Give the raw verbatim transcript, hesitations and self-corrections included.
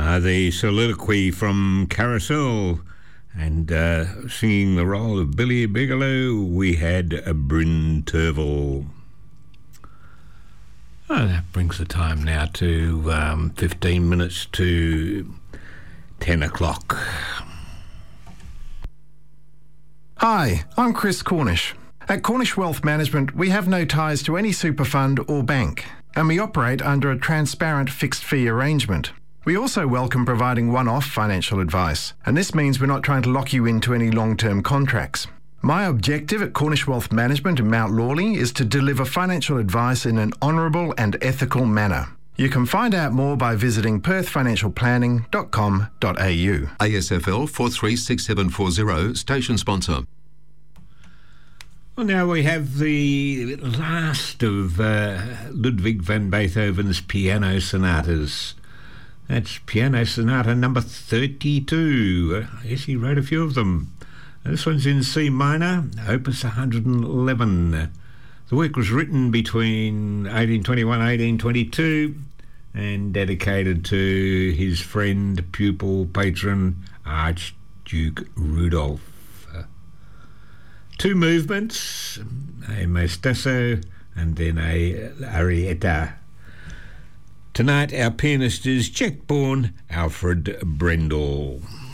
Uh, the soliloquy from Carousel, and uh, singing the role of Billy Bigelow, we had a Bryn Tervel. Oh, that brings the time now to um, fifteen minutes to ten o'clock. Hi, I'm Chris Cornish. At Cornish Wealth Management, we have no ties to any super fund or bank, and we operate under a transparent fixed fee arrangement. We also welcome providing one-off financial advice, and this means we're not trying to lock you into any long-term contracts. My objective at Cornish Wealth Management in Mount Lawley is to deliver financial advice in an honourable and ethical manner. You can find out more by visiting perth financial planning dot com dot a u. A S F L four three six seven four zero, station sponsor. Well, now we have the last of uh, Ludwig van Beethoven's piano sonatas. That's Piano Sonata number thirty-two. I guess he wrote a few of them. This one's in C minor, opus one hundred eleven. The work was written between eighteen twenty-one and eighteen twenty-two and dedicated to his friend, pupil, patron, Archduke Rudolph. Uh, two movements, a mostesso and then a arietta. Tonight our pianist is Czech-born Alfred Brendel.